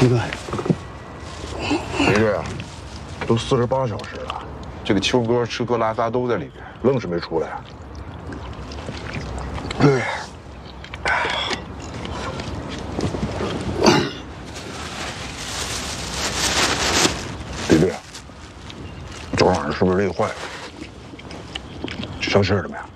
李队， 李队啊，都48小时了，这个秋哥吃喝拉撒都在里边，愣是没出来。对。李队，昨晚上是不是累坏了？上气儿了没有？